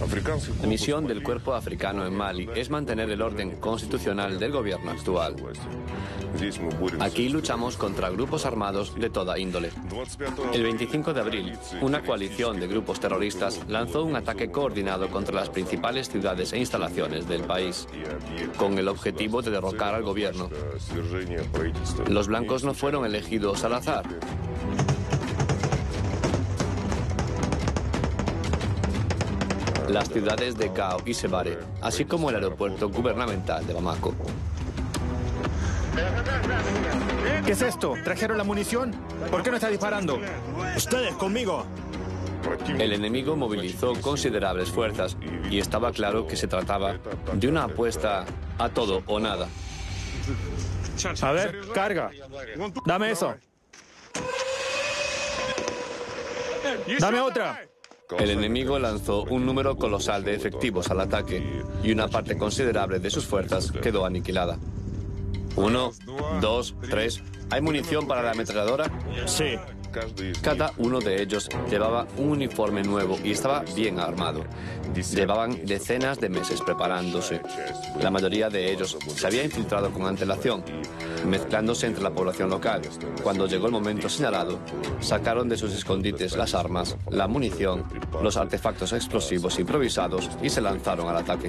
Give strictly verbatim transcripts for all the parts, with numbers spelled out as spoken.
La misión del Cuerpo Africano en Mali es mantener el orden constitucional del gobierno actual. Aquí luchamos contra grupos armados de toda índole. El veinticinco de abril, una coalición de grupos terroristas lanzó un ataque coordinado contra las principales ciudades e instalaciones del país, con el objetivo de derrocar al gobierno. Los blancos no fueron elegidos al azar. Las ciudades de Gao y Sebare, así como el aeropuerto gubernamental de Bamako. ¿Qué es esto? ¿Trajeron la munición? ¿Por qué no está disparando? ¡Ustedes conmigo! El enemigo movilizó considerables fuerzas y estaba claro que se trataba de una apuesta a todo o nada. A ver, carga. Dame eso. Dame otra. El enemigo lanzó un número colosal de efectivos al ataque y una parte considerable de sus fuerzas quedó aniquilada. Uno, dos, tres. ¿Hay munición para la ametralladora? Sí. Cada uno de ellos llevaba un uniforme nuevo y estaba bien armado. Llevaban decenas de meses preparándose. La mayoría de ellos se había infiltrado con antelación, mezclándose entre la población local. Cuando llegó el momento señalado, sacaron de sus escondites las armas, la munición, los artefactos explosivos improvisados y se lanzaron al ataque.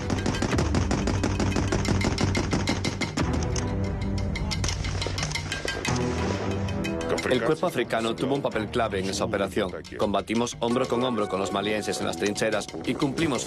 El cuerpo africano tuvo un papel clave en esa operación. Combatimos hombro con hombro con los malienses en las trincheras y cumplimos